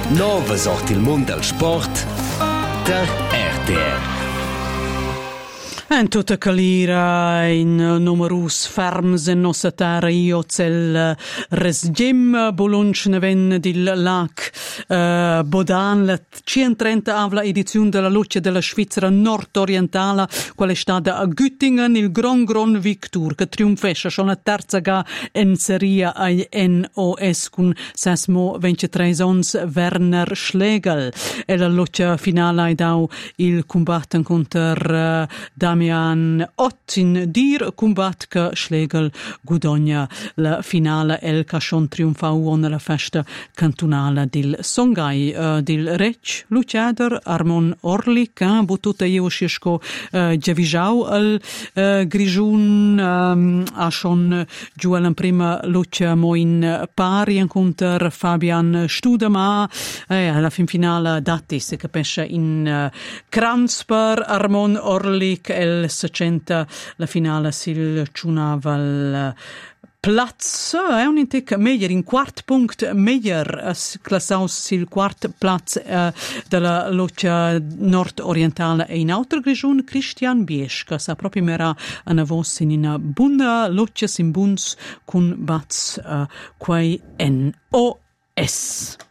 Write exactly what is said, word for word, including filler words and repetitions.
Nova sorti il mondo del sport der R T R. En tutta calira in numerus ferms in nostra terra io cel resgem bolunch neven dil lac uh, Bodan la centotrenta avla edizione della luce della Svizzera nord-orientale quale è stata a Güttingen il Grand Grand Victour che trionfesce schon la terza ga in serie ai N O S con sesmo ventitré ons Werner Schlegel e la luce finale dau il combatto contro uh, Damian Ottin dir combat che Schlegel gudogna la finale el cachon triunfau nella festa cantonale del Songhai uh, del Rec Luciader Armon Orlik eh, bututa io scisco uh, giavisau al uh, Grigiun um, a schon giuel in prima luce moin pari incontr Fabian Studema e eh, alla fin finale dati si capisce in uh, Kranzper Armon Orlik el secenta la finale sil ciunava al Platz è un intic meglio in quart punct meglio classaus sil quart Platz uh, della luce nord-orientale e in altra regione Christian Biesch sa proprio mera una voce in una buona luce in buns con bats uh, quai N O S.